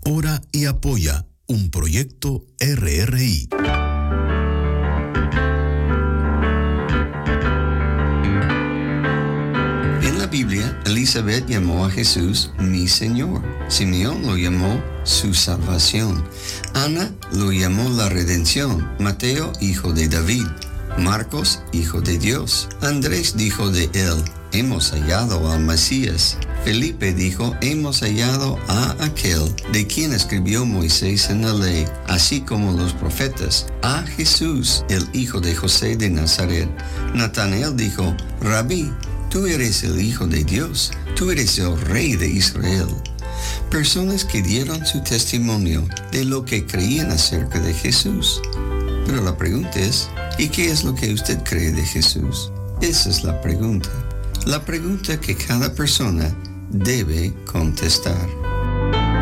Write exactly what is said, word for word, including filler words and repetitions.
Ora y apoya un proyecto R R I. En la Biblia, Elizabeth llamó a Jesús mi Señor. Simeón lo llamó su salvación. Ana lo llamó la redención. Mateo, hijo de David. Marcos, hijo de Dios. Andrés dijo de él, hemos hallado al Mesías. Felipe dijo, hemos hallado a aquel de quien escribió Moisés en la ley, así como los profetas, a Jesús, el hijo de José de Nazaret. Natanael dijo, Rabí, tú eres el Hijo de Dios, tú eres el Rey de Israel. Personas que dieron su testimonio de lo que creían acerca de Jesús. Pero la pregunta es, ¿y qué es lo que usted cree de Jesús? Esa es la pregunta. La pregunta que cada persona debe contestar.